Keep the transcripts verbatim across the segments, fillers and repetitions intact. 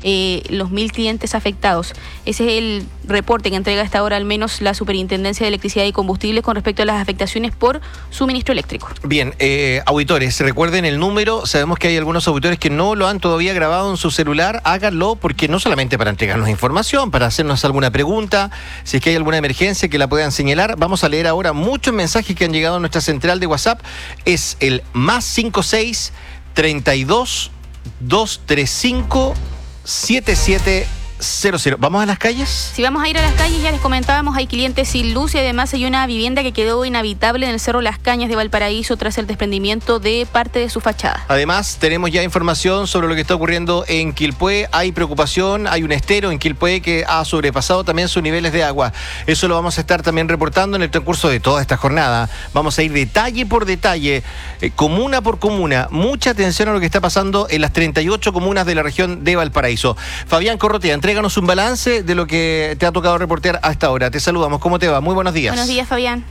eh, los mil clientes afectados. Ese es el reporte que entrega hasta ahora al menos la Superintendencia de Electricidad y Combustibles con respecto a las afectaciones por suministro eléctrico. Bien, eh, auditores, recuerden el número. Sabemos que hay algunos auditores que no lo han todavía grabado en su celular. Háganlo, porque no solamente para entregarnos información, para hacernos alguna pregunta, si es que hay alguna emergencia que la puedan señalar. Vamos a leer ahora muchos mensajes que han llegado a nuestra central de WhatsApp. Es el más cinco seis treinta y dos doscientos treinta y cinco setenta y siete cero cero. ¿Vamos a las calles? Si vamos a ir a las calles, ya les comentábamos, hay clientes sin luz y además hay una vivienda que quedó inhabitable en el Cerro Las Cañas de Valparaíso tras el desprendimiento de parte de su fachada. Además, tenemos ya información sobre lo que está ocurriendo en Quilpué. Hay preocupación, hay un estero en Quilpué que ha sobrepasado también sus niveles de agua. Eso lo vamos a estar también reportando en el transcurso de toda esta jornada. Vamos a ir detalle por detalle, eh, comuna por comuna. Mucha atención a lo que está pasando en las treinta y ocho comunas de la región de Valparaíso. Fabián Corrotea, entréganos un balance de lo que te ha tocado reportear hasta ahora. Te saludamos. ¿Cómo te va? Muy buenos días. Buenos días, Fabián.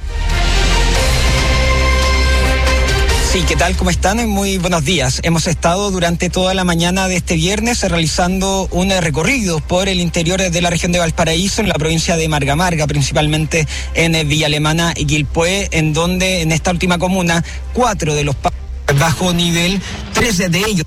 Sí, ¿qué tal? ¿Cómo están? Muy buenos días. Hemos estado durante toda la mañana de este viernes realizando un recorrido por el interior de la región de Valparaíso, en la provincia de Marga Marga, principalmente en Villa Alemana y Quilpué, en donde en esta última comuna, cuatro de los bajo nivel, tres de ellos.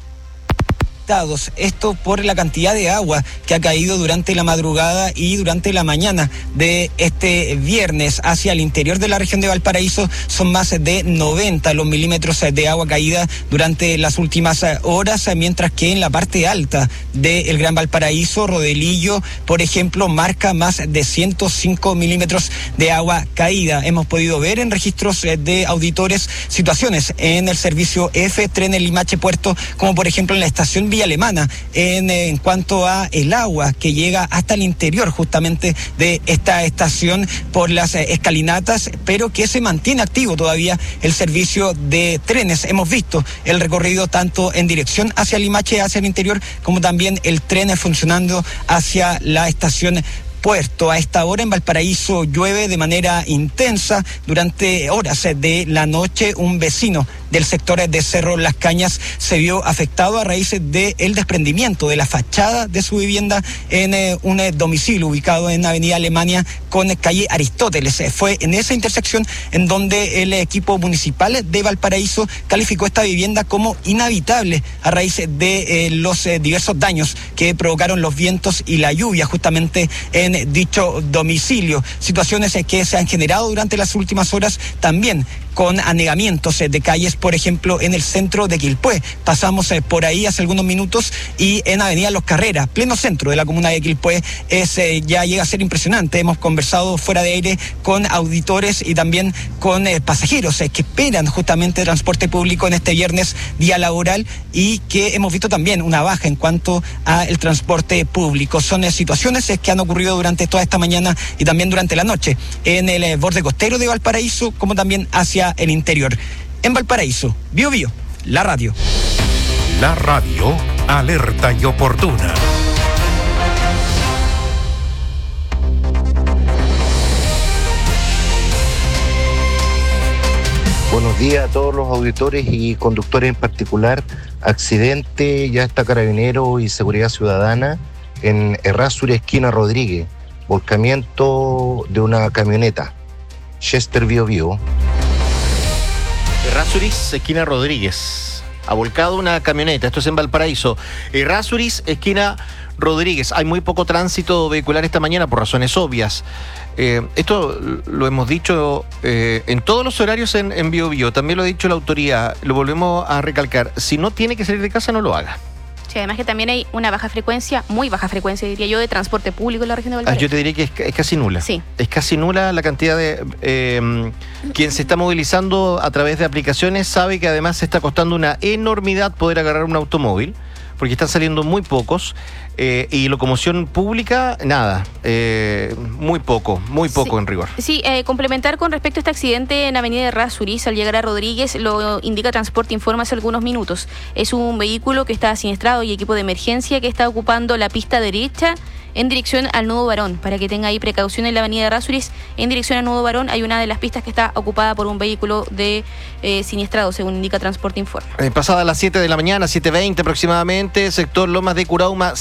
Esto por la cantidad de agua que ha caído durante la madrugada y durante la mañana de este viernes hacia el interior de la región de Valparaíso. Son más de noventa los milímetros de agua caída durante las últimas horas, mientras que en la parte alta del Gran Valparaíso, Rodelillo, por ejemplo, marca más de ciento cinco milímetros de agua caída. Hemos podido ver en registros de auditores situaciones en el servicio F, Trenes Limache Puerto, como por ejemplo en la estación Villa Alemana, en, en cuanto a el agua que llega hasta el interior justamente de esta estación por las eh, escalinatas, pero que se mantiene activo todavía el servicio de trenes. Hemos visto el recorrido tanto en dirección hacia Limache, hacia el interior, como también el tren funcionando hacia la estación Puerto. A esta hora en Valparaíso llueve de manera intensa. Durante horas de la noche, un vecino del sector de Cerro Las Cañas se vio afectado a raíz del desprendimiento de la fachada de su vivienda en eh, un eh, domicilio ubicado en Avenida Alemania con eh, calle Aristóteles. Eh, fue en esa intersección en donde el equipo municipal de Valparaíso calificó esta vivienda como inhabitable a raíz de eh, los eh, diversos daños que provocaron los vientos y la lluvia justamente en dicho domicilio. Situaciones eh, que se han generado durante las últimas horas también con anegamientos eh, de calles, por ejemplo, en el centro de Quilpué. Pasamos eh, por ahí hace algunos minutos y en Avenida Los Carreras, pleno centro de la comuna de Quilpué, es, eh, ya llega a ser impresionante. Hemos conversado fuera de aire con auditores y también con eh, pasajeros eh, que esperan justamente transporte público en este viernes, día laboral, y que hemos visto también una baja en cuanto al transporte público. Son eh, situaciones eh, que han ocurrido durante toda esta mañana y también durante la noche en el eh, borde costero de Valparaíso, como también hacia el interior. En Valparaíso, Bio Bio, la radio. La radio, alerta y oportuna. Buenos días a todos los auditores y conductores en particular. Accidente, ya está Carabinero y Seguridad Ciudadana en Errázuriz, esquina Rodríguez. Volcamiento de una camioneta. Chester Bio Bio. Errázuriz, esquina Rodríguez. Ha volcado una camioneta. Esto es en Valparaíso. Errázuriz, esquina Rodríguez. Hay muy poco tránsito vehicular esta mañana por razones obvias. Eh, esto lo hemos dicho eh, en todos los horarios en, en Bio Bio. También lo ha dicho la autoridad. Lo volvemos a recalcar. Si no tiene que salir de casa, no lo haga. Sí, además que también hay una baja frecuencia, muy baja frecuencia, diría yo, de transporte público en la región de Valparaíso. Ah, yo te diría que es, es casi nula. Sí. Es casi nula la cantidad de... Eh, quien se está movilizando a través de aplicaciones sabe que además se está costando una enormidad poder agarrar un automóvil, porque están saliendo muy pocos, eh, y locomoción pública, nada, eh, muy poco, muy poco sí, en rigor. Sí, eh, complementar con respecto a este accidente en Avenida Errázuriz, al llegar a Rodríguez, lo indica Transporte Informa hace algunos minutos. Es un vehículo que está siniestrado y equipo de emergencia que está ocupando la pista derecha en dirección al Nudo Barón, para que tenga ahí precaución en la avenida Errázuriz. En dirección al Nudo Barón hay una de las pistas que está ocupada por un vehículo de eh, siniestrado, según indica Transporte Informa. Eh, pasada las siete de la mañana, siete veinte aproximadamente, sector Lomas de Curauma.